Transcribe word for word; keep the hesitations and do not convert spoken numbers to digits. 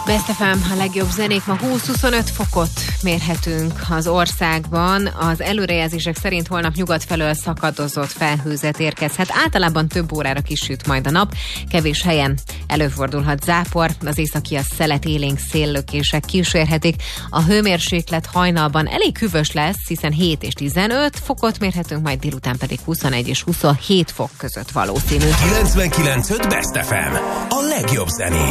Best ef em, a legjobb zenék, ma húsz-huszonöt fokot mérhetünk az országban. Az előrejelzések szerint holnap nyugat felől szakadozott felhőzet érkezhet. Általában több órára kisüt majd a nap, kevés helyen előfordulhat zápor, az északi a szelet, élénk széllökések kísérhetik. A hőmérséklet hajnalban elég hűvös lesz, hiszen hét és tizenöt fokot mérhetünk, majd délután pedig huszonegy és huszonhét fok között valószínű. kilencvenkilenc pont öt Best ef em, a legjobb zenék.